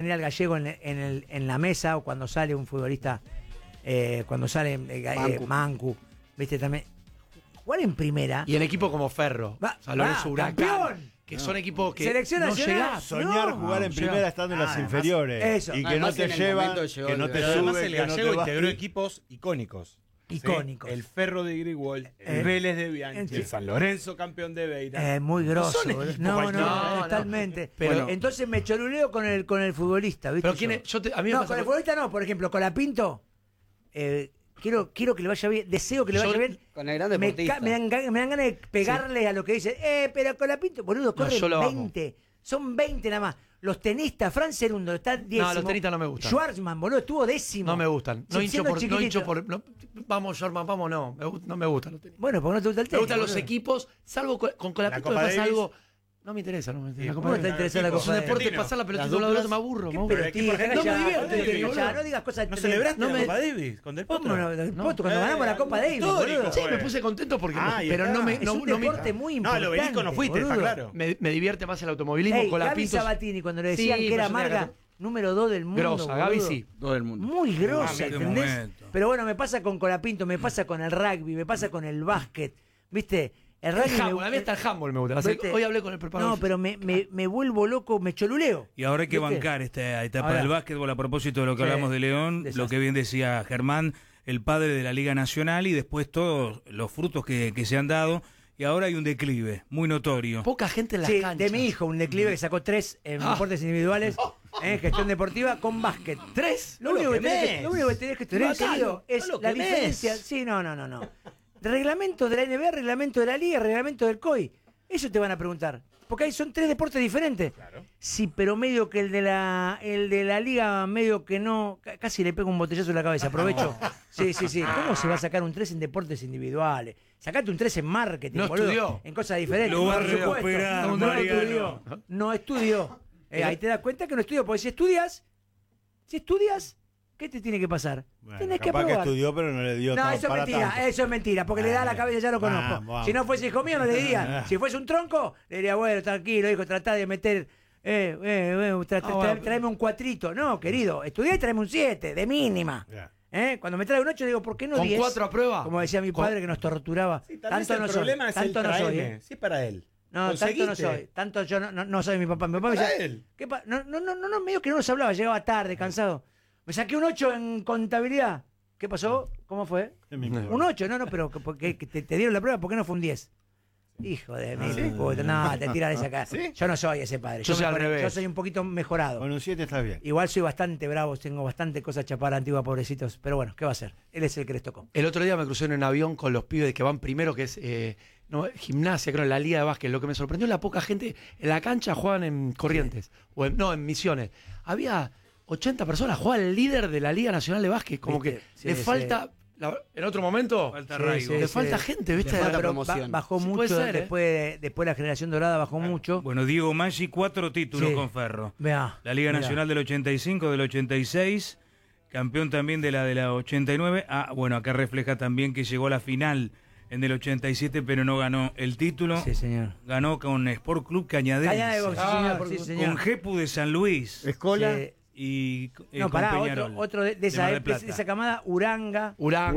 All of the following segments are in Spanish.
poner al gallego en la mesa, o cuando sale un futbolista, cuando sale Mancu, ¿viste? También jugar en primera. Y en equipo como Ferro, San Lorenzo, Huracán, campeón. que son equipos que Selección no nacional. llegás. Soñar jugar en primera estando en las inferiores. Eso. Y que no te llevan, que no te Pero además sube, el que no te gallego baja. integró equipos icónicos. Icónicos. ¿Sí? El Ferro de Grigol, el Vélez de Bianchi, el San Lorenzo campeón de Beira. Muy grosso. son equipos No, cualquiera. totalmente. Pero- entonces me choruleo con el futbolista, ¿viste? Pero quién es, a mí me No, pasa con el futbolista no, por ejemplo, con la Pinto. Quiero que le vaya bien, deseo que le vaya bien. Con el gran deportista. Me dan ganas de pegarle a lo que dice. Pero con la Pinto, boludo, corren yo lo amo. 20. Son 20 nada más. Los tenistas, Fran Cerundo está 10. No, los tenistas no me gustan. Schwartzman, boludo, estuvo 10º. No me gustan. No Sí, hincho siendo por. No chiquitito. hincho por no, vamos, Sherman, vamos, no. No me gustan los tenis. Bueno, porque no te gusta el Me tenis. gustan los boludo. equipos, salvo con La la Pinto Copa me pasa Davis. algo. No me interesa, no me interesa. La Copa ¿Cómo no te Davis. interesa la Equipos, Copa Es un Davis? deporte Argentino. pasar la pelota Las de un lado al otro, duplas. me aburro. ¿Qué me aburro. pelotita, equipos calla, argentinos. No me divierte, calla, boludo. no digas cosas. ¿No celebraste no la me- Copa Davis con Del ¿Cómo Potro? no? Del Potro, cuando ganamos la Copa Davis, histórico. boludo. Sí, me puse contento porque. Ah, y pero está. no me. Es No, un no me- deporte muy No, importante. al obelisco no fuiste, está boludo. claro. me divierte más el automovilismo Ey, con la Gaby Pinto. Sabatini, cuando le decían Sí, que era pero yo tenía Marga número 2 del mundo. Grosa, Gaby boludo. sí. Todo el mundo. Muy grosa, qué ¿entendés? momento. Pero bueno, me pasa con Colapinto, me pasa con el rugby, me pasa con el básquet. ¿Viste? El rugby. El handball, a mí hasta el handball me gusta. ¿Viste? Hoy hablé con el preparador. No, pero me vuelvo loco, me choluleo. Y ahora hay que ¿Viste? bancar esta etapa Ahora. del básquetbol a propósito de lo que Sí, hablamos de León, desastre. lo que bien decía Germán, el padre de la Liga Nacional y después todos los frutos que se han dado. Y ahora hay un declive muy notorio. Poca gente en las Sí, canchas. de mi hijo, un declive que sacó 3 en deportes individuales, en gestión deportiva con básquet. 3. Lo único que tenés que estudiar, Matalo, querido, es no lo la quemés. diferencia. Sí, no. Reglamento de la NBA, reglamento de la Liga, reglamento del COI. Eso te van a preguntar. Porque ahí son 3 deportes diferentes. Claro. Sí, pero medio que el de la Liga, medio que no. Casi le pego un botellazo en la cabeza. Aprovecho. Sí. ¿Cómo se va a sacar un 3 en deportes individuales? Sacate un 3 en marketing, No boludo, estudió. en cosas diferentes. Lo va a Por supuesto. recuperar, No Mariano. estudió. Ahí te das cuenta que no estudió. Porque si estudias, ¿qué te tiene que pasar? Bueno, Tenés que capaz aprobar. estudió, pero no le dio No, tan- eso es para mentira, tanto. eso es mentira, porque le da a la cabeza, ya lo conozco. Vamos. Si no fuese hijo mío, no le diría. Si fuese un tronco, le diría, bueno, tranquilo, hijo, tratá de meter. Tráeme un 4. No, querido, estudiá y tráeme un 7, de mínima. Ya. Cuando me trae un 8, digo, ¿por qué no ¿Con 10? 4 a prueba? Como decía mi padre que nos torturaba. Sí, tal vez Tanto el no soy. problema es el Tanto no soy. traeme. Sí, para él. No, tanto no Conseguiste. soy. Tanto yo no soy mi papá. Mi papá me Para decía, él. no, medio que no nos hablaba, llegaba tarde, cansado. Me saqué un 8 en contabilidad. ¿Qué pasó? ¿Cómo fue? Un 8, pero porque te dieron la prueba, ¿por qué no fue un 10? Hijo de mí, puta, no, te tiras esa cara. Yo no soy ese padre. Yo soy al revés. Yo soy un poquito mejorado. Con un 7 está bien. Igual soy bastante bravo, tengo bastante cosas chapar antigua, pobrecitos. Pero bueno, ¿qué va a hacer? Él es el que les tocó. El otro día me crucé en un avión con los pibes que van primero, que es gimnasia, creo, en la liga de básquet. Lo que me sorprendió es la poca gente. En la cancha juegan en Corrientes, o en Misiones. Había 80 personas, juega el líder de la Liga Nacional de Básquet. Como ¿Viste? que Sí, le sí. falta. En otro momento, Falta Sí, arraigo. le falta gente, ¿viste? Le falta Pero promoción. bajó Sí, mucho puede ser, después de la generación dorada, bajó mucho. Bueno, Diego Maggi, 4 títulos Sí. con Ferro. Vea, La Liga mirá. Nacional del 85, del 86, campeón también de la 89. Bueno, acá refleja también que llegó a la final en el 87, pero no ganó el título. Sí, señor. Ganó con Sport Club Cañadense. Cañada de box, sí, señor, sí, señor. Con Jepu de San Luis. Escola. Sí. Y No, con pará, Peñarol, otro de esa, Mar del Plata. esa camada, Uranga.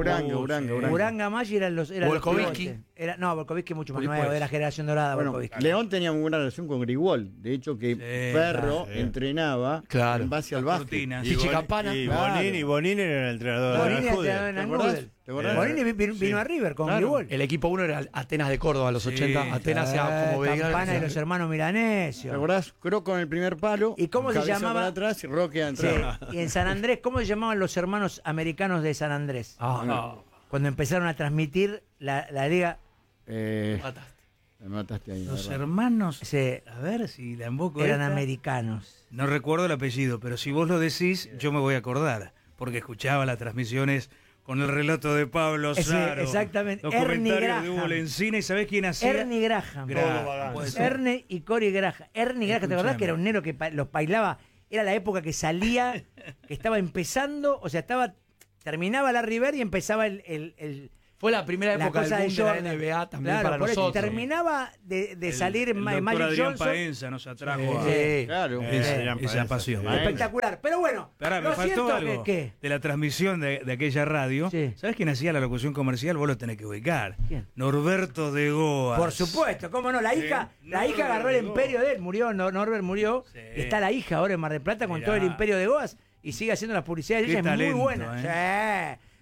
Uranga. Maggi eran los Volkovitsky. pivotes. No, Volkovitsky mucho más Después. nuevo, de la generación dorada, Bueno, Volkovitsky. León tenía muy buena relación con Grigol. De hecho, que Ferro sí. entrenaba Claro. en base al básquet. cortinas. Chichi Campana. Y Claro. Bonini era el entrenador Bonini de entrenador Jude. en ¿Te Angudel. acordás? ¿Te acordás? Bonini vino a River con Claro. Grigol. El equipo 1 era Atenas de Córdoba, a los 80. Atenas era como Belgrano. Campana y los hermanos ¿Te Milanesio. acordás? Croc con el primer palo. ¿Y cómo se cabeza llamaba? para atrás y Roque Sí, entraba. y en San Andrés, ¿cómo se llamaban los hermanos americanos de San Andrés? Cuando empezaron a transmitir la liga. Mataste. Me mataste ahí. Los la verdad. hermanos, Sí, a ver si la emboco eran esta. americanos. No recuerdo el apellido, pero si vos lo decís, yo me voy a acordar, porque escuchaba las transmisiones con el relato de Pablo Sí, Saro. exactamente. Los Ernie comentarios de Graham. Hugo Lencina, ¿y sabés quién hacía? Ernie Graham. Puede ser. Ernie y Cory Graham. Ernie Graham, ¿te acordás Escuchame. que era un negro que los bailaba? Era la época que salía, que estaba empezando, o sea, terminaba la River y empezaba el Fue la primera La época cosa del de boom de Jordan. la NBA también Claro, para por eso nosotros. terminaba de salir el doctor Magic Adrián Johnson. Paenza nos atrajo a Sí. Claro. esa pasión. Espectacular. Pero bueno, Pará, me lo faltó siento algo que... de la transmisión de aquella radio. Sí. ¿Sabés quién hacía la locución comercial? Vos lo tenés que ubicar. ¿Quién? Norberto de Goas. Por supuesto, cómo no, la hija agarró el imperio de él, murió, Norbert murió, Sí. está la hija ahora en Mar del Plata con Mirá. todo el imperio de Goas y sigue haciendo las publicidades, Qué ella es muy talento, buena. Sí.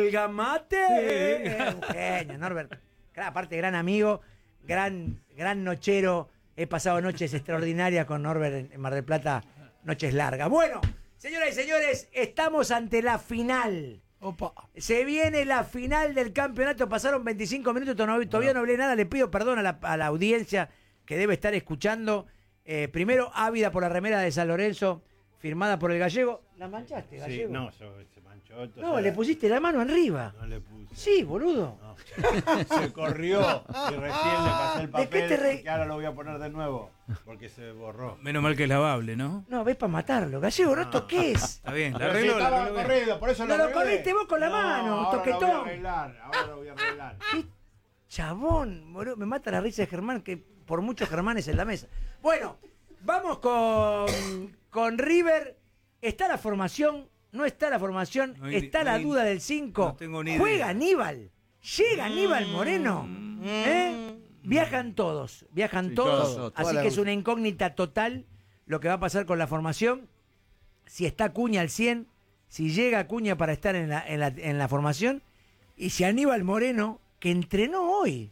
Adelgamate. Un genio, Norbert. Aparte, gran amigo, gran nochero. He pasado noches extraordinarias con Norbert en Mar del Plata, noches largas. Bueno, señoras y señores, estamos ante la final. Opa. Se viene la final del campeonato. Pasaron 25 minutos, todavía no hablé nada. Le pido perdón a la audiencia que debe estar escuchando. Primero, ávida por la remera de San Lorenzo, firmada por el gallego. ¿La manchaste, gallego? Sí, no, se manchó. No, le pusiste la mano arriba. No le puse. Sí, boludo. No. Se corrió y recién le pasé el ¿De qué papel te re- que ahora lo voy a poner de nuevo porque se borró. Menos mal que es lavable, ¿no? No, ves para matarlo. Gallego, ¿no toques? Está bien, la Pero si arreglo. estaba la arreglo. corrido, por eso No lo lo corriste vos con la mano, ahora toquetón. Lo voy a arreglar, ahora lo voy a arreglar. ¿Qué chabón? Boludo, me mata la risa de Germán, que por muchos Germanes en la mesa. Bueno, vamos con River. ¿Está la formación? ¿No está la formación? No hay- ¿Está no la hay- duda del 5? no tengo ni ¿Juega idea. Aníbal? ¿Llega Aníbal Moreno? Viajan todos, Sí, todos. todos, Así toda que la- es una incógnita total lo que va a pasar con la formación. Si está Acuña al 100, si llega Acuña para estar en la formación, y si Aníbal Moreno, que entrenó hoy,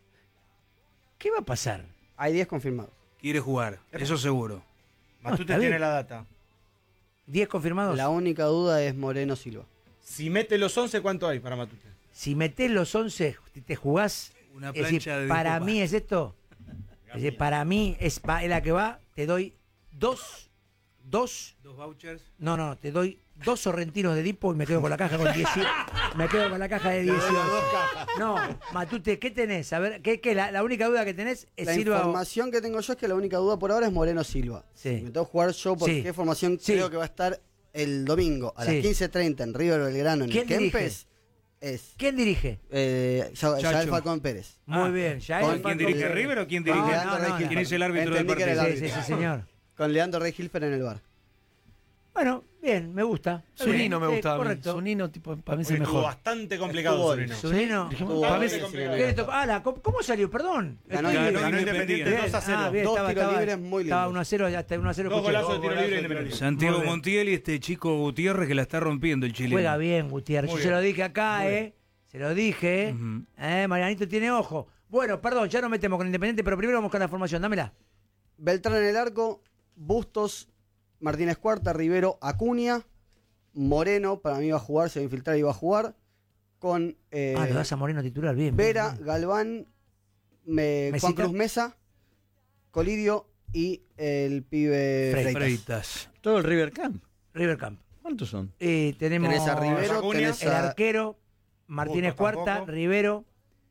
¿qué va a pasar? Hay 10 confirmados. Quiere jugar, eso seguro. Matute está tiene bien. la data. 10 confirmados. La única duda es Moreno Silva. Si mete los 11, ¿cuánto hay para Matute? Si metés los 11, te jugás. Una es decir, plancha de para disco mí es esto. Es decir, para mí es la que va. Te doy dos. ¿Dos vouchers? No, te doy 2 sorrentinos de Dipo y me quedo con la caja con 18. Me quedo con la caja de 18. No, Matute, ¿qué tenés? A ver, ¿qué la única duda que tenés es La Silva o- información que tengo yo es que la única duda por ahora es Moreno Silva. Sí. Me tengo que jugar yo por Sí. qué formación Sí. creo que va a estar el domingo a Sí. las 15:30 en River Belgrano en ¿Quién el Kempes. dirige? Es ¿Quién dirige? Yael Chacho. Falcón Pérez. Muy bien, ya ¿con es quién ¿Quién dirige Falcón. River o quién Con dirige? Leandro Rey no, Hilfer. ¿Quién es el árbitro del Entendí que era el partido? Sí, árbitro. señor. Con Leandro Rey Hilfer en el bar. Bueno, bien, me gusta. Está bien, Zunino me sí, gustaba a mí. correcto. Zunino, tipo, para mí es Hoy el estuvo mejor. bastante complicado, Estuvo Zunino. Zunino. Estuvo Para mí bastante es- complicado. ¿Qué le tocó? ¿Cómo salió? Perdón. Ganó Estoy- Independiente. Ganó Independiente, Bien. 2-0. Bien, Dos estaba- tiros estaba- libres muy Estaba lindos. 1-0, hasta 1-0 Dos escuché. golazos de tiro libre golazos de Independiente. Santiago Muy bien. Montiel y este chico Gutiérrez que la está rompiendo el chileno. Juega bien, Gutiérrez. Muy Yo se bien. lo dije acá, Se lo dije, Ujú. Marianito tiene ojo. Bueno, perdón, ya nos metemos con Independiente, pero primero vamos con la formación. Dámela. Beltrán en el arco, Bustos, Martínez Cuarta, Rivero, Acuña, Moreno, para mí va a jugar, se va a infiltrar y va a jugar, con Le das a Moreno titular, bien. Vera, bien. Galván, Juan Mesita. Cruz Mesa, Colidio y el pibe Freitas. Freitas. Todo el River Camp. River Camp. ¿Cuántos son? Tenemos Tenés a Rivero, Acuña, tenés el a arquero, Martínez Bustos Cuarta, tampoco. Rivero,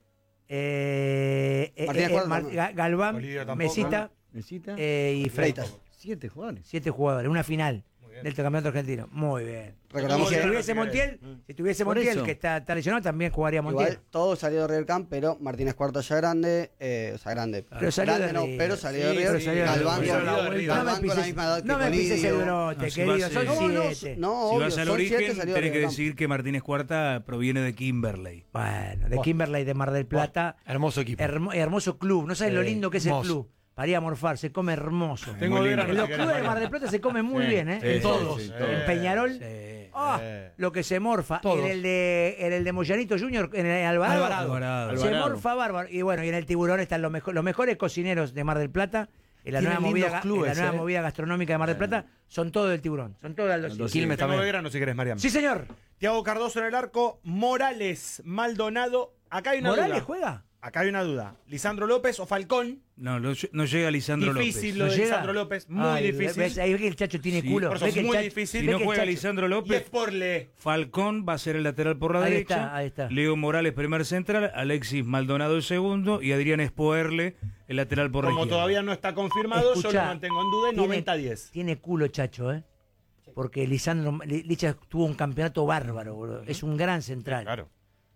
Martínez Cuarta tampoco. Galván, Bolivia tampoco. Mesita ¿Necesita? y Freitas. Freitas. 7 jugadores. 7 jugadores, una final Muy bien. del campeonato argentino. Muy bien. Recordamos Si que tuviese Montiel, Por eso. que está lesionado, también jugaría Montiel. igual todo salió de River Camp, pero Martínez Cuarta ya grande, o sea, grande. Pero salió grande de no, River. pero salió de Sí, River. pero salió de Galván River. con Salió de River. Galván con la misma edad que No me pises el Colidio. brote, No, si querido. vas a- Son No, 7. no, Si obvio, vas al son 7, origen, salió de tenés que River Camp. decir que Martínez Cuarta proviene de Kimberley. Bueno, de Kimberley de Mar del Plata. Hermoso equipo. Hermoso club. No sabes lo lindo que es el hermoso. club. Para ir a morfar, se come hermoso. Tengo Muy de lindo. En los clubes de Mar del Plata se come muy bien, ¿eh? En todos. En Peñarol. Sí. ¡Ah! Lo que se morfa. Todos. En el de Moyanito Junior, en el Alvarado. Alvarado. Se morfa bárbaro. Y bueno, y en el Tiburón están los mejores cocineros de Mar del Plata. En la Tienen nueva movida, lindos clubes, en la nueva ¿eh? movida gastronómica de Mar del Plata, son todo del Tiburón. Son todo de Aldo Civi. Quilmes Tengo también. Belgrano si querés, Mariam. Sí, señor. Tiago Cardoso en el arco, Morales, Maldonado. Acá hay una ¿Morales duda. juega? Acá hay una duda. ¿Lisandro López o Falcón? No llega Lisandro Difícil López. lo ¿No de llega? Lisandro López, muy Ay, difícil. ¿ves? Ahí ves que el Chacho tiene Sí, culo. por eso Ves es que el muy Chacho- difícil. Si ves no que el juega Chacho- Lisandro Y es López, por Le. Falcón va a ser el lateral por la Ahí derecha. está, ahí está. Leo Morales, primer central. Alexis Maldonado, el segundo. Y Adrián Espoerle, el lateral por la Como izquierda. todavía no está confirmado, yo Escuchá, lo mantengo en duda en tiene- 90-10. Tiene culo, Chacho, ¿eh? Porque Licha tuvo un campeonato bárbaro, boludo. Es un gran central. Claro.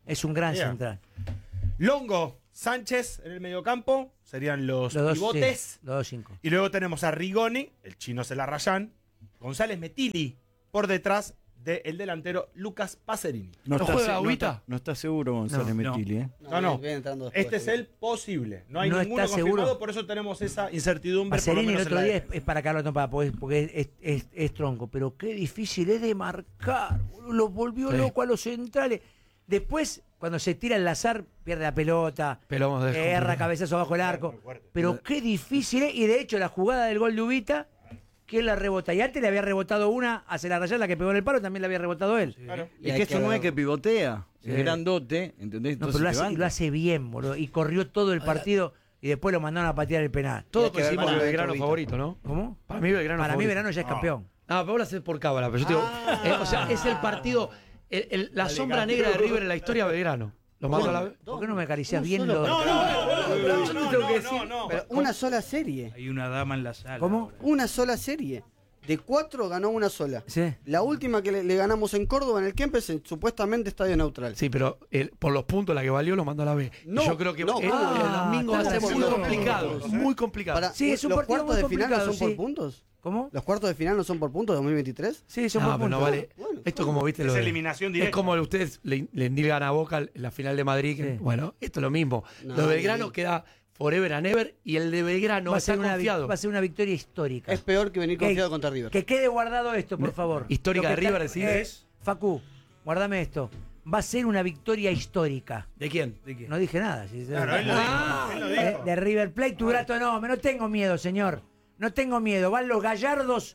Es un gran Bien. central. Longo, Sánchez en el mediocampo, serían los Los dos, pivotes. sí, los 2-5. Y luego tenemos a Rigoni, el chino Celarrayán, González Metilli, por detrás del delantero Lucas Pacerini. ¿No juega Agüita? No está seguro González No, Metilli, ¿eh? No. viene entrando después, Este es el posible. No hay No ninguno está confirmado, seguro. por eso tenemos esa incertidumbre. por lo Pacerini el menos en otro la día defensa. es para Carlos Tompada, porque es tronco, pero qué difícil es de marcar. Los volvió Sí. loco a los centrales. Después, cuando se tira el azar, pierde la pelota, Pero vamos a dejar erra complicado. cabezazo bajo el arco. Pero qué difícil es. Y de hecho, la jugada del gol de Ubita, ¿quién la rebota? Y antes le había rebotado una a Celarrayán, la que pegó en el palo, también la había rebotado él. Claro. Y Es hay que esto no ver- es que pivotea. Sí. Es grandote, ¿entendés? No, Entonces pero te banca. lo hace bien, boludo. Y corrió todo el partido y después lo mandaron a patear el penal. Todos Hay que ver coincidimos para en ver Belgrano Torvita. favorito, ¿no? ¿Cómo? Para mí Belgrano Para mí, favorito. Verano ya es campeón. Ah, pero vos lo haces por cábala, pero yo te digo, o sea, es el partido, la sombra negra de River en la historia de Belgrano. Lo mando a la vez. ¿Por qué no me acaricias bien solo- los... Yo no tengo que decir. Pero una sola serie. Hay una dama en la sala. ¿Cómo? ahora. Una sola serie. De 4 ganó una sola. Sí. La última que le ganamos en Córdoba, en el Kempes, en supuestamente estadio neutral. Sí, pero por los puntos la que valió lo mandó a la B. No, Y yo creo que no, el ¿cómo? domingo va a ser estamos muy haciendo complicado. puntos. Muy complicado. Para, Sí, es un ¿los partido cuartos muy de final no son complicado, por sí. puntos? ¿Cómo? ¿Los cuartos de final no son por puntos de 2023? Sí, son No, por pero no puntos. vale. Bueno, Esto como viste Es lo de- eliminación Es directa. como ustedes le endilgan a Boca en la final de Madrid. Que, Sí. Bueno, esto es lo mismo. No, lo de Belgrano ni- queda forever and ever y el de Belgrano va, a está ser una, confiado. va a ser una victoria histórica. Es peor que venir Que- confiado contra River. Que quede guardado esto, por favor. Histórica Lo que de River, está- decís. Facu, guardame esto. Va a ser una victoria histórica. ¿De quién? ¿De qué? No dije nada. ¿Sí? Claro, él lo dijo, él lo dijo. De River Plate, tu grato enorme. No tengo miedo, señor. No tengo miedo. Van los gallardos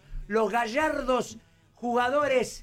jugadores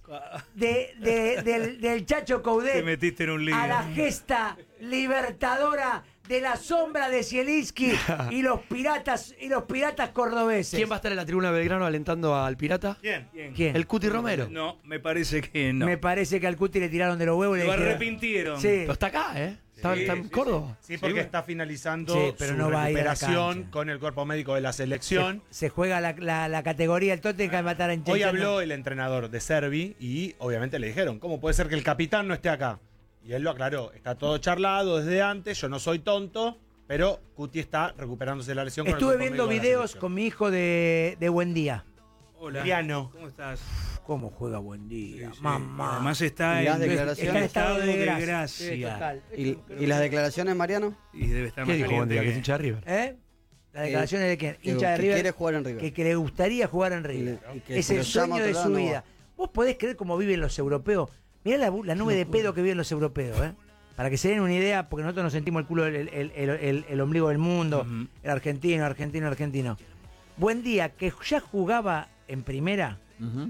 del Chacho Te Coudet metiste en un lío. a la gesta libertadora de la sombra de Zielinski y los piratas cordobeses. ¿Quién va a estar en la tribuna de Belgrano alentando al Pirata? ¿Quién? ¿Quién? El Cuti Romero. No, me parece que no. Me parece que al Cuti le tiraron de los huevos y le Lo dijeron- arrepintieron. Sí. Pero está acá, ¿eh? Está en Córdoba. Sí, porque está finalizando Sí, pero su no va a ir a la recuperación cancha. con el cuerpo médico de la selección. Se juega la categoría el Tottenham va a estar en Hoy Chelsea. habló el entrenador de Servi y obviamente le dijeron, ¿cómo puede ser que el capitán no esté acá? Y él lo aclaró, está todo charlado desde antes, yo no soy tonto, pero Cuti está recuperándose de la lesión. con el Estuve cuerpo viendo médico de la videos selección. con mi hijo de Buendía. Hola. Adriano. ¿Cómo estás? ¿Cómo juega Buendía? Sí. Mamá. Además está ¿Y las en declaraciones? Está en estado de gracia. gracia. Sí, total. ¿Y las declaraciones, Mariano? Y debe estar ¿Qué más dijo caliente Bondía? Que es que- hincha de River. ¿Eh? Las declaraciones de quién? Hincha de Que River. quiere jugar en River. Que le gustaría jugar en River. Y que Es si el lo llama a sueño otro de lado, su no vida. va. ¿Vos podés creer cómo viven los europeos? Mirá la nube de pedo que viven los europeos, ¿eh? Para que se den una idea, porque nosotros nos sentimos el culo, el ombligo del mundo, Ujú. el argentino. Buendía, que ya jugaba en primera, Ujú.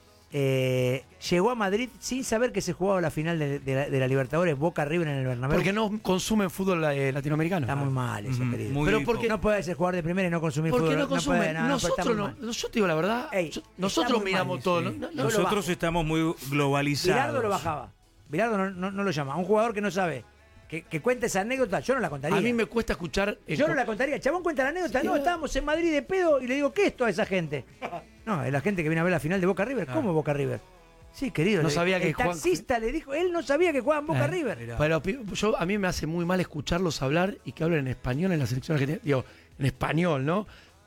llegó a Madrid sin saber que se jugaba la final de la Libertadores Boca River en el Bernabéu. Porque no consumen fútbol latinoamericano. Está muy mal eso, Ujú. querido. Muy Pero poco. porque no puede ser jugador de primera y no consumir ¿Por qué fútbol. no consumen? puede, no, pero está Nosotros muy no. mal. Yo te digo la verdad. Ey, está nosotros muy miramos mal todo. eso, No, no, Yo lo Nosotros bajo. estamos muy globalizados. Bilardo lo bajaba. Bilardo no lo llama. Un jugador que no sabe, que cuenta esa anécdota, yo no la contaría. a mí me cuesta escuchar. Yo no la contaría. El chabón cuenta la anécdota. No, estábamos en Madrid de pedo y le digo, ¿qué es toda esa gente? No, es la gente que viene a ver la final de Boca River. ¿Cómo Boca River? Sí, querido. No sabía que el Juan- taxista le dijo, él no sabía que jugaban Boca River. Mirá. Pero a mí me hace muy mal escucharlos hablar y que hablen en español en la selección argentina. Digo, en español, ¿no?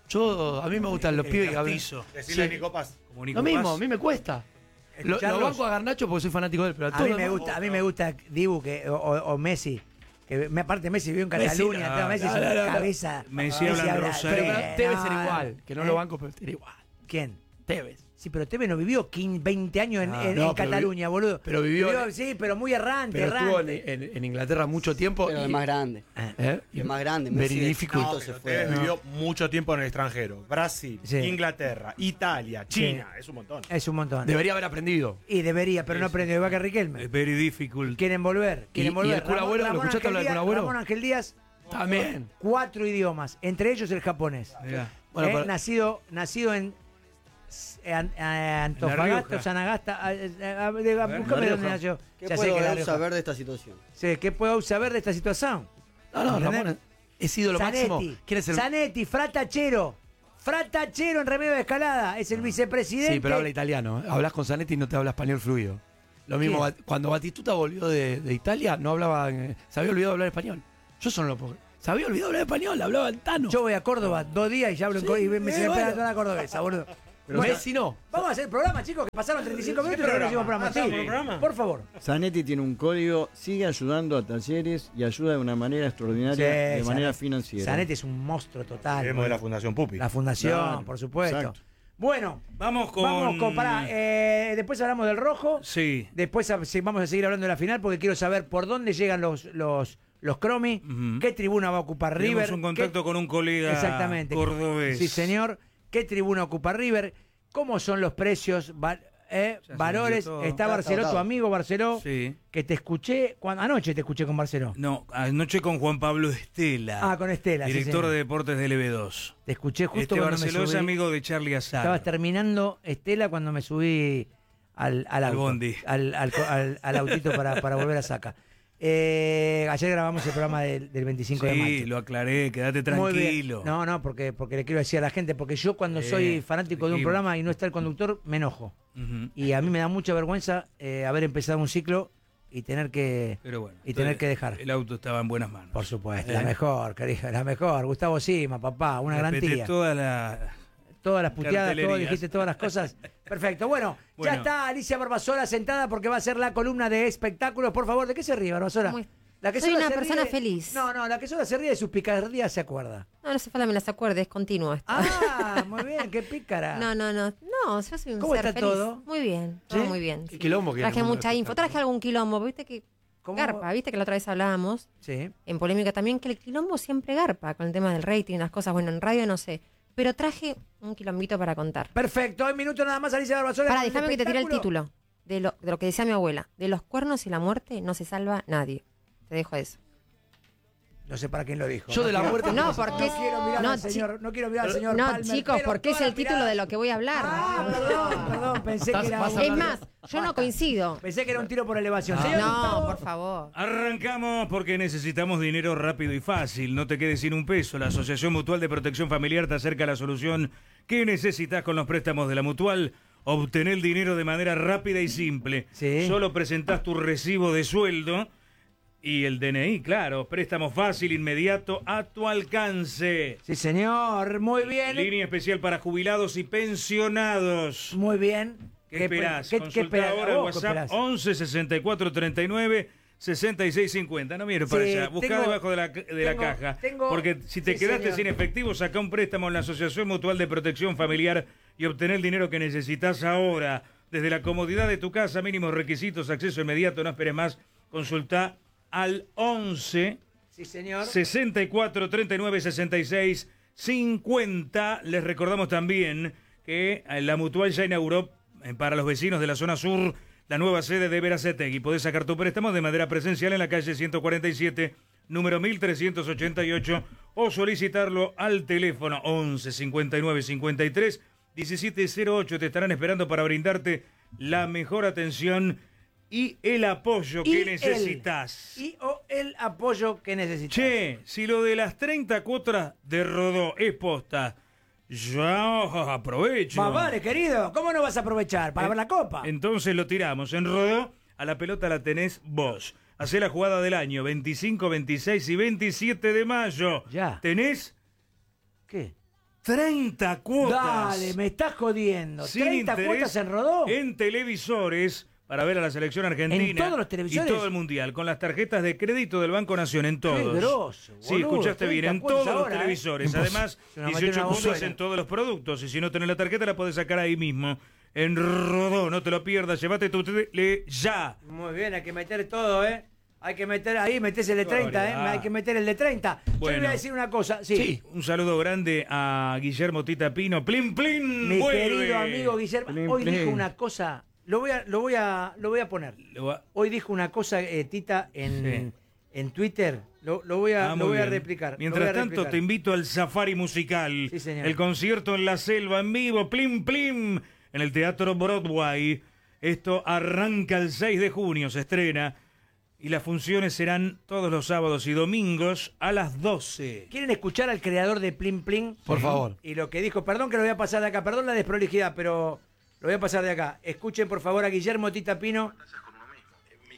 A mí me gustan los pibes que hablan. Castizo. Decirle Sí. a Nico Paz. Como Nico Lo mismo, Paz. a mí me cuesta. Lo Escucharlos. banco a Garnacho porque soy fanático de él, pero A todo mí lo me demás- gusta, Dibu o Messi. Aparte Messi vivió en Cataluña, no, todo, Messi es no, una no, no. cabeza. Messi habla en Rosario. Pero Tevez era no, igual, que no ¿eh? lo banco, pero era igual. ¿Quién? Tevez. Sí, pero Tevez no vivió 20 años en No, en pero Cataluña, boludo. pero vivió- Sí, pero muy errante, Pero estuvo errante. en Inglaterra mucho tiempo. Pero y- es más grande. ¿eh? Es más grande. Messi Very de difficult. chiquito No, se pero fue. Tevez vivió mucho tiempo en el extranjero. Brasil, Sí. Inglaterra, Italia, China. Es un montón. Es un montón. Debería haber aprendido. Y debería, pero no aprendió igual que Riquelme. Es very difficult. Quieren volver, quieren y volver. el Kun Agüero, ¿lo escuchaste hablar del Kun Agüero? Ramón Ángel Díaz, También. 4 idiomas, entre ellos el japonés. Mirá. Bueno, pero- nacido en Antofagasta, Rioja. o Sanagasta. Búscame Rioja. dónde nació. ¿Qué Ya sé puedo que era él Rioja. saber de esta situación? Sí, ¿qué puedo saber de esta situación? No, ¿Entendés? Ramón es ídolo máximo. Zanetti, ¿Quién es el...? Zanetti, Fratachero. Fratachero en Remedio de Escalada. Es el vicepresidente. Sí, pero habla italiano. ¿eh? Hablas con Zanetti y no te habla español fluido. Lo mismo, cuando Batistuta volvió de Italia, no hablaba, se había olvidado de hablar español. Yo eso no lo puedo. Se había olvidado de hablar español, hablaba el Tano. Yo voy a Córdoba 2 días y ya hablo en Córdoba y me se me pega toda la cordobesa, boludo. Pero Messi no. Vamos a hacer el programa, chicos, que pasaron 35 minutos y ahora hicimos programa. Sí, por favor. Zanetti tiene un código, sigue ayudando a Talleres y ayuda de una manera extraordinaria, de manera financiera. Zanetti es un monstruo total. Tenemos de la Fundación Pupi. La fundación, Claro, por supuesto. exacto. Bueno, Vamos con... pará, después hablamos del rojo. Sí. Después vamos a seguir hablando de la final porque quiero saber por dónde llegan los Cromi, qué tribuna va a ocupar River. Tenemos un contacto con un colega Exactamente. cordobés. Sí, señor. ¿Qué tribuna ocupa River? ¿Cómo son los precios? Valores. todo. Está Barceló, tu amigo Barceló, Sí. que te escuché, anoche te escuché con Barceló. No, anoche con Juan Pablo Estela. Con Estela, sí, director señor. de deportes del EB2. Te escuché justo Este cuando Barceló me es subí. amigo de Charlie Azar. Estabas terminando Estela cuando me subí al auto, bondi. al autito para volver a Saca. Ayer grabamos el programa del 25 de mayo. Sí, lo aclaré, quédate Muy bien. tranquilo. No, porque le quiero decir a la gente, porque yo cuando soy fanático de un dijimos. programa y no está el conductor, me enojo. Ujú. Y a mí me da mucha vergüenza haber empezado un ciclo y tener que Pero bueno, tener que dejar. El auto estaba en buenas manos. Por supuesto, la mejor, querida, la mejor. Gustavo Sima, papá, una Respeté garantía. todas Todas las puteadas, todo, cartelerías. dijiste todas las cosas. Perfecto. Bueno, ya Bueno. está Alicia Barbasola sentada porque va a ser la columna de espectáculos. Por favor, ¿de qué se ríe, Barbasola? La que Soy sola una se persona ríe- feliz. No, la que sola se ríe de sus picardías se acuerda. No hace falta que me las acuerde, es continuo esto. Muy bien, qué pícara. No, yo soy un ¿Cómo ser está feliz. todo? Muy bien, todo ¿Sí? muy bien. ¿Qué quilombo que Traje hay en el mundo mucha del info, espectáculo? traje algún quilombo, viste que ¿Cómo? garpa, viste que la otra vez hablábamos, Sí. en polémica también, que el quilombo siempre garpa con el tema del rating, las cosas, bueno, en radio no sé, pero traje un quilombito para contar. Perfecto, hay minutos nada más, Alicia Barbasola. Para, con el déjame que te tire el espectáculo. título de lo que decía mi abuela. De los cuernos y la muerte no se salva nadie. Te dejo eso. No sé para quién lo dijo. Yo de la muerte. No, porque No quiero mirar no, al señor, no quiero mirar al señor no, Palmer, chicos, pero porque es toda el la título mirada- de lo que voy a hablar. Perdón, pensé que era Vas a Es un- más, yo no coincido. Pensé que era un tiro por elevación. Señor No, Gustavo. por favor. Arrancamos porque necesitamos dinero rápido y fácil. No te quedes sin un peso. La Asociación Mutual de Protección Familiar te acerca a la solución que necesitas con los préstamos de la Mutual. Obtener el dinero de manera rápida y simple. Sí. Solo presentás tu recibo de sueldo y el DNI, claro. Préstamo fácil, inmediato, a tu alcance. Sí, señor, muy bien. Línea especial para jubilados y pensionados. Muy bien. ¿Qué esperás? ¿Qué Consulta esperás? ahora el ¿Qué WhatsApp esperás? 11 64 39 66 50. No mires para Sí, allá. Buscá tengo- debajo de la caja. sí, Porque si te quedaste señor. sin efectivo, saca un préstamo en la Asociación Mutual de Protección Familiar y obtener el dinero que necesitas ahora. Desde la comodidad de tu casa, mínimos requisitos, acceso inmediato, no esperes más. Consulta al 11 Sí, señor. 64 39 66 50. Les recordamos también que la Mutual ya inauguró para los vecinos de la zona sur la nueva sede de Veracetegui. Podés sacar tu préstamo de manera presencial en la calle 147, número 1388, o solicitarlo al teléfono 11 59 53 1708. Te estarán esperando para brindarte la mejor atención y el apoyo que necesitas. El apoyo que necesitas. Che, si lo de las 30 cuotas de Rodó es posta, ya aprovecho. Más vale, querido. ¿Cómo no vas a aprovechar? Para ver la copa. Entonces lo tiramos. En Rodó, a la pelota la tenés vos. Hacé la jugada del año 25, 26 y 27 de mayo. Ya. Tenés ¿Qué? 30 cuotas. Dale, me estás jodiendo. Sin 30 interés cuotas en Rodó. En televisores para ver a la selección argentina. ¿En todos los televisores? Y todo el mundial, con las tarjetas de crédito del Banco Nación, en todos. Qué grosso, Sí, boludo, escuchaste bien, 30 en cuotas todos los ahora, televisores. Además, Es una 18 máquina cuotas bombera. en todos los productos. Y si no tenés la tarjeta, la podés sacar ahí mismo. En Rodó, no te lo pierdas. Llévate tu tele ya. Muy bien, hay que meter todo, ¿eh? Hay que meter ahí, metés el de 30, ¿eh? barbaridad. Hay que meter el de 30. Yo le Bueno. voy a decir una cosa. Sí. Un saludo grande a Guillermo Tita Pino. ¡Plin, plin! Mi ¡Vuelve! querido amigo Guillermo, Plin, hoy plin. dijo una cosa. Lo voy a poner. Lo va- Hoy dijo una cosa, Tita, en Twitter. Lo voy a muy bien. replicar. Mientras lo voy a tanto, replicar. te invito al Safari Musical. Sí, señor. El concierto en la selva en vivo, Plim Plim, en el Teatro Broadway. Esto arranca el 6 de junio, se estrena. Y las funciones serán todos los sábados y domingos a las 12. ¿Quieren escuchar al creador de Plin Plin? Por favor. Y lo que dijo, perdón que lo voy a pasar de acá, perdón la desprolijidad, pero lo voy a pasar de acá. Escuchen por favor a Guillermo Tita Pino.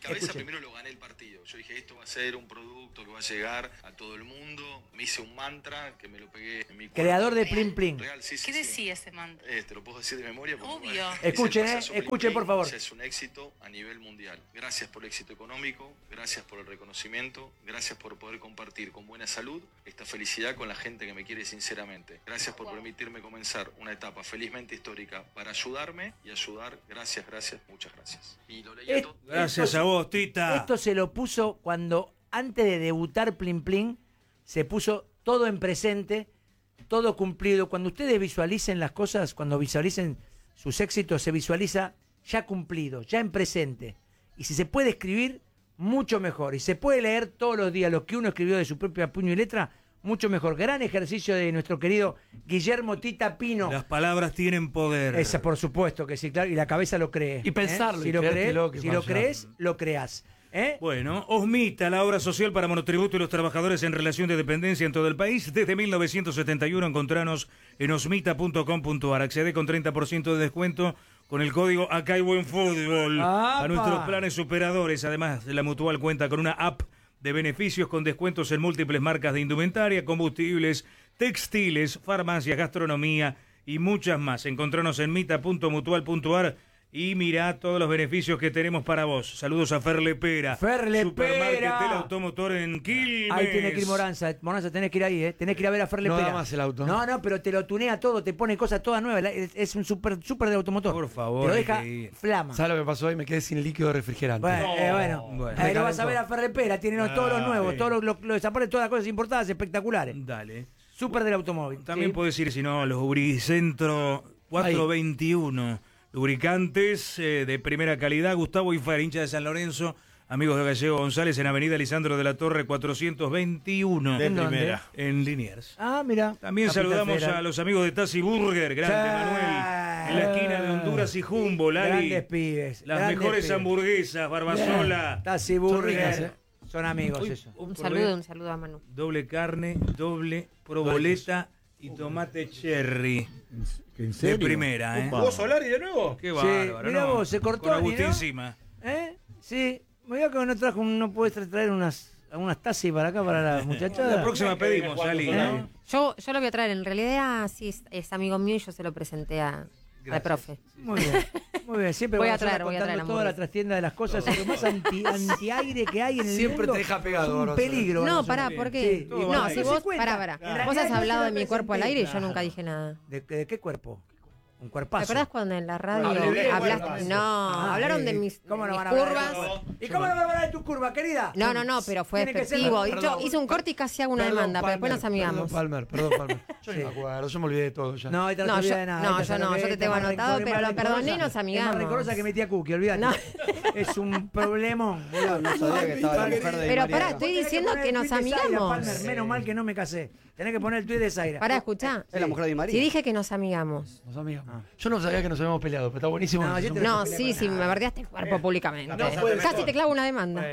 cabeza Escuchen. primero lo gané el partido. Yo dije, esto va a ser un producto que va a llegar a todo el mundo. Me hice un mantra que me lo pegué en mi cuerpo. Creador de Plin Plin. Real, sí, sí, ¿Qué sí. decía ese mantra? Te lo puedo decir de memoria. Porque, Obvio. dice, Escuchen, el payaso escuchen, Plin Plin por favor. ya es un éxito a nivel mundial. Gracias por el éxito económico, gracias por el reconocimiento, gracias por poder compartir con buena salud esta felicidad con la gente que me quiere sinceramente. Gracias por permitirme comenzar una etapa felizmente histórica para ayudarme y ayudar. Gracias, gracias, muchas gracias. Y lo leía todo. Gracias a vos, Tita. Esto se lo puso cuando, antes de debutar Plin Plin, se puso todo en presente, todo cumplido. Cuando ustedes visualicen las cosas, cuando visualicen sus éxitos, se visualiza ya cumplido, ya en presente. Y si se puede escribir, mucho mejor. Y se puede leer todos los días lo que uno escribió de su propia puño y letra, mucho mejor. Gran ejercicio de nuestro querido Guillermo Tita Pino. Las palabras tienen poder. Esa, por supuesto que sí, claro, y la cabeza lo cree. Y pensarlo, Si y lo creértelo, crees, que si lo vaya. crees, lo creas. Bueno, Osmita, la obra social para monotributo y los trabajadores en relación de dependencia en todo el país. Desde 1971 encontranos en osmita.com.ar. Accede con 30% de descuento con el código Acá hay buen fútbol ¡Apa! a nuestros planes superadores. Además, la Mutual cuenta con una app de beneficios con descuentos en múltiples marcas de indumentaria, combustibles, textiles, farmacias, gastronomía y muchas más. Encontranos en mita.mutual.ar y mirá todos los beneficios que tenemos para vos. Saludos a Fer Lepera. Fer Lepera. Supermarket del Automotor en Quilmes. Ahí tenés que ir Moranza. Moranza, tenés que ir ahí, Tenés que ir a ver a Fer No Lepera. da más el auto. No, pero te lo tunea todo, te pone cosas todas nuevas. Es un súper de automotor. Por favor, Te lo hay deja que ir. flama. ¿Sabes lo que pasó hoy? Me quedé sin líquido refrigerante. Bueno, Bueno. ahí lo vas a ver a Fer Lepera. Tiene todos los nuevos, sí. todos los aparte todas las cosas importadas espectaculares. Dale. Súper del automóvil. También ¿sí? podés ir, si no, a los Lubricentro 421. Lubricantes de primera calidad. Gustavo Ifar, hincha de San Lorenzo. Amigos de Gallego González en Avenida Lisandro de la Torre 421. De ¿En dónde? primera. En Liniers. Ah, mira. También Capital saludamos Federal. a los amigos de Tassi Burger, grande Sí. Manuel, en la esquina de Honduras y Humboldt, Lali. Grandes pibes. Las grandes mejores pibes. hamburguesas, Barbasola. Tassi Son Burger. ricas, Son amigos Uy, eso. Un probé saludo a Manu. doble carne, doble proboleta y tomate cherry. ¿En De serio? primera, ¿eh? Opa. ¿Jugó Solari de nuevo? Qué Sí, bárbaro, mirá ¿no? vos, se cortó Con a mí, Agustín ¿no? encima. Sí. Me voy a que no trajo, no puedes traer unas Tassi para acá para la muchachada. La próxima pedimos, Ali. ¿Eh? Yo lo voy a traer. En realidad, sí, es amigo mío y yo se lo presenté al profe. Muy bien, muy bien. Siempre Voy a vamos traer contando la toda la hamburguesa. trastienda de las cosas. Es lo más anti-aire que hay en el Siempre mundo. te deja pegado, Es un Barroso. peligro. No, Barroso. pará, ¿por qué? Sí, todo No, vale. si No se vos, cuenta. pará. En Vos realidad has yo hablado se de lo mi cuerpo al presenté. aire y yo nunca dije nada. ¿De qué cuerpo? Un ¿Te cuerpazo. acordás cuando en la radio Hablé bien, hablaste? cuerpazo. No, hablaron de mis, ¿Cómo no mis van a hablar de curvas. eso? ¿Y cómo no van a hablar de tu curva, querida? No, pero fue Tiene que ser- despectivo. Perdón, Hice un corte y casi hago una Perdón, demanda, pero después nos Palmer, amigamos. Perdón, Palmer. Yo Sí. ni me acuerdo, yo me olvidé de todo ya. No, ahorita no, No, te olvidas yo- de nada. no, Ahorita yo sabes no, que yo te es tengo más anotado, rencor- pero es lo más perdoné y rencorosa. nos amigamos. Es más rencorosa que mi tía Cookie, olvídate. No. Es un problemón. boludo. No sabía que estaba la mujer de Di Pero María pará, acá. estoy Tenés diciendo poner que el nos tweet de Zaira, amigamos. Palmer, menos mal que no me casé. Tenés que poner el tweet de Zaira. Pará, escuchá. Es la mujer de Di María. Si dije que nos amigamos. Nos amigamos. Yo no sabía que nos habíamos peleado, pero está buenísimo. No, yo te- No, sí, me bardeaste el cuerpo públicamente. Casi te clavo una demanda.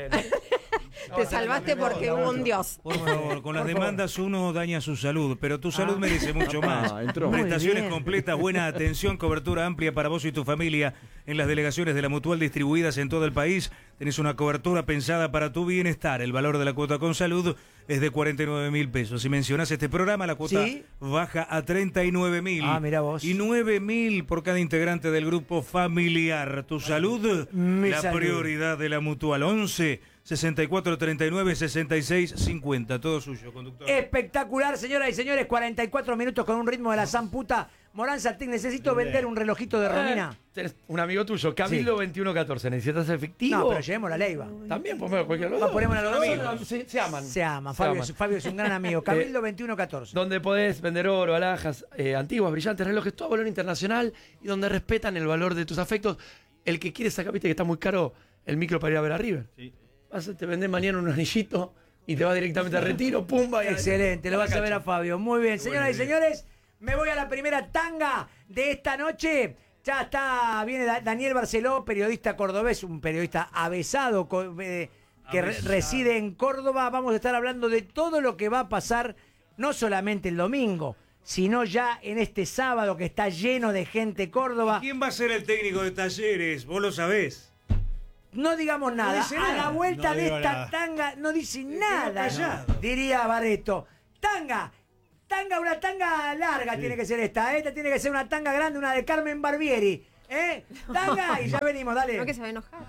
Te salvaste porque hubo un dios. Por favor, con las demandas uno daña su salud, pero tu salud merece mucho más. entró. Prestaciones Muy bien. completas, buena atención, cobertura amplia para vos y tu familia en las delegaciones de la Mutual distribuidas en todo el país. Tenés una cobertura pensada para tu bienestar. El valor de la cuota con salud es de 49.000 pesos. Si mencionás este programa, la cuota ¿Sí? baja a 39.000. Ah, mirá vos. Y 9.000 por cada integrante del grupo familiar. Tu salud, Mi la salud. prioridad de la Mutual. 11 64 39 66 50. Todo suyo, conductor. Espectacular, señoras y señores. 44 minutos con un ritmo de la zamputa. Moranza, te necesito vender un relojito de Romina. Tenés un amigo tuyo, Camilo 2114. ¿Necesitas efectivo? No, pero llevemos la Leiva. También ponemos cualquier Va, ponemos a los dos. amigos. Se aman. Se ama. Se Fabio, aman. Fabio es un gran amigo. Camilo 2114. Donde podés vender oro, alhajas, antiguas, brillantes, relojes, todo valor internacional y donde respetan el valor de tus afectos. El que quiere sacar, viste que está muy caro el micro para ir a ver a River. Sí. Te vendés mañana un anillito y te vas directamente a retiro, pumba. Y Excelente, lo vas a ver a cancha. Fabio. Muy bien, señoras y señores, me voy a la primera tanga de esta noche. Ya está, viene Daniel Barceló, periodista cordobés, un periodista avesado que reside en Córdoba. Vamos a estar hablando de todo lo que va a pasar, no solamente el domingo, sino ya en este sábado que está lleno de gente Córdoba. ¿Quién va a ser el técnico de Talleres? Vos lo sabés. no digamos nada. dice A nada. la vuelta No de digo esta nada. tanga no dice nada. callado. Diría Barreto. Tanga, una tanga larga tiene que ser esta. Esta tiene que ser una tanga grande, una de Carmen Barbieri. Tanga, y ya venimos, dale. No que se va a enojar.